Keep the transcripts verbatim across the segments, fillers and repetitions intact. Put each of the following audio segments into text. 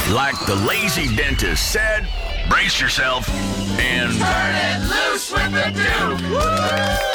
Like the lazy dentist said, brace yourself and turn it loose with the Duke. Woo!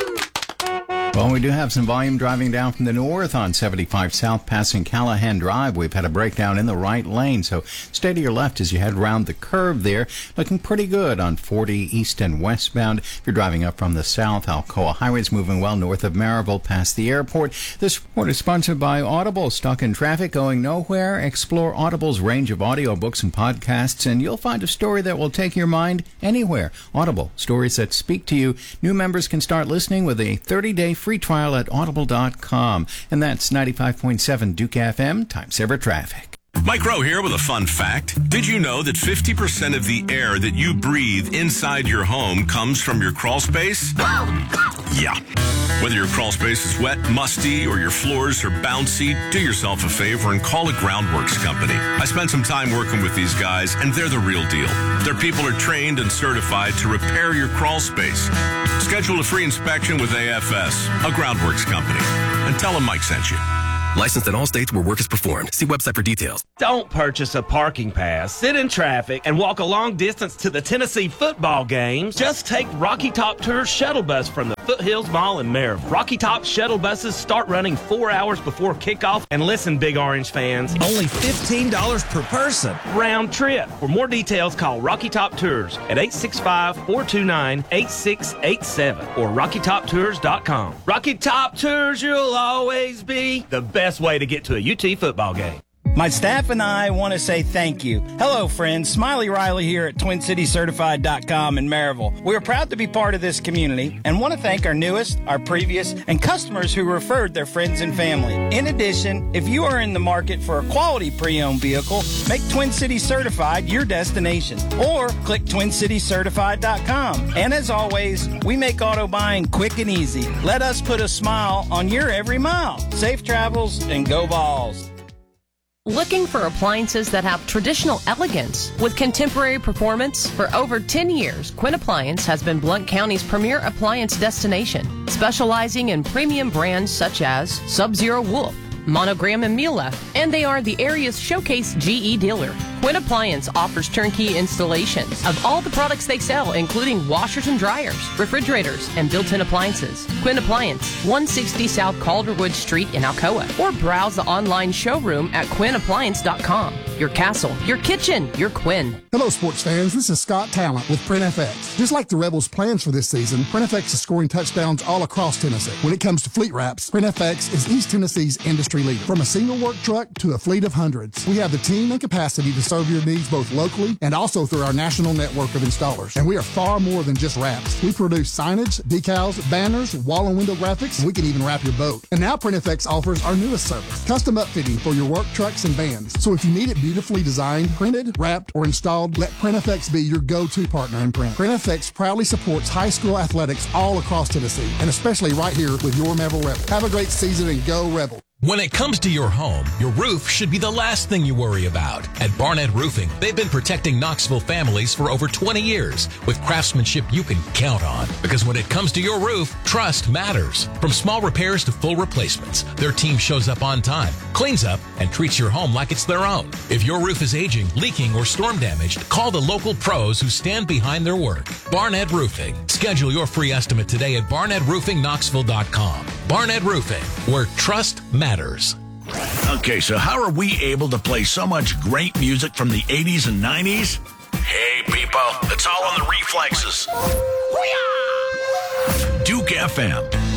Well, we do have some volume driving down from the north on seventy-five South passing Callahan Drive. We've had a breakdown in the right lane, so stay to your left as you head around the curve there. Looking pretty good on forty east and westbound. If you're driving up from the south, Alcoa Highway's moving well north of Maryville past the airport. This report is sponsored by Audible. Stuck in traffic, going nowhere? Explore Audible's range of audiobooks and podcasts, and you'll find a story that will take your mind anywhere. Audible, stories that speak to you. New members can start listening with a thirty-day free trial at audible dot com. And that's ninety-five point seven Duke F M, time saver traffic. Mike Rowe here with a fun fact. Did you know that fifty percent of the air that you breathe inside your home comes from your crawl space? Yeah. Whether your crawl space is wet, musty, or your floors are bouncy, do yourself a favor and call a Groundworks company. I spent some time working with these guys, and they're the real deal. Their people are trained and certified to repair your crawl space. Schedule a free inspection with A F S, a Groundworks company, and tell them Mike sent you. Licensed in all states where work is performed. See website for details. Don't purchase a parking pass, sit in traffic, and walk a long distance to the Tennessee football games. Just take Rocky Top Tours shuttle bus from the Foothills Mall in Maryville. Rocky Top shuttle buses start running four hours before kickoff. And listen, Big Orange fans, only fifteen dollars per person. Round trip. For more details, call Rocky Top Tours at eight six five, four two nine, eight six eight seven or rocky top tours dot com. Rocky Top Tours, you'll always be the best. Best way to get to a U T football game. My staff and I want to say thank you. Hello, friends. Smiley Riley here at twin city certified dot com in Maryville. We are proud to be part of this community and want to thank our newest, our previous, and customers who referred their friends and family. In addition, if you are in the market for a quality pre-owned vehicle, make Twin City Certified your destination or click twin city certified dot com. And as always, we make auto buying quick and easy. Let us put a smile on your every mile. Safe travels and go Vols. Looking for appliances that have traditional elegance with contemporary performance? For over ten years, Quinn Appliance has been Blount County's premier appliance destination, specializing in premium brands such as Sub-Zero Wolf, Monogram, and Miele, and they are the area's showcase G E dealer. Quinn Appliance offers turnkey installations of all the products they sell, including washers and dryers, refrigerators, and built-in appliances. Quinn Appliance, one sixty South Calderwood Street in Alcoa, or browse the online showroom at quinn appliance dot com. Your castle, your kitchen, your Quinn. Hello, sports fans. This is Scott Talent with Print F X. Just like the Rebels' plans for this season, Print F X is scoring touchdowns all across Tennessee. When it comes to fleet wraps, Print F X is East Tennessee's industry leader. From a single work truck to a fleet of hundreds, we have the team and capacity to serve your needs both locally and also through our national network of installers. And we are far more than just wraps. We produce signage, decals, banners, wall and window graphics, and we can even wrap your boat. And now Print F X offers our newest service, custom upfitting for your work trucks and vans. So if you need it beautifully designed, printed, wrapped, or installed, let Print F X be your go-to partner in print. Print F X proudly supports high school athletics all across Tennessee, and especially right here with your Maryville Rebel. Have a great season and go Rebel. When it comes to your home, your roof should be the last thing you worry about. At Barnett Roofing, they've been protecting Knoxville families for over twenty years with craftsmanship you can count on. Because when it comes to your roof, trust matters. From small repairs to full replacements, their team shows up on time, cleans up, and treats your home like it's their own. If your roof is aging, leaking, or storm damaged, call the local pros who stand behind their work. Barnett Roofing. Schedule your free estimate today at barnett roofing knoxville dot com. Barnett Roofing, where trust matters. Okay, so how are we able to play so much great music from the eighties and nineties? Hey, people, it's all on the reflexes. Duke F M.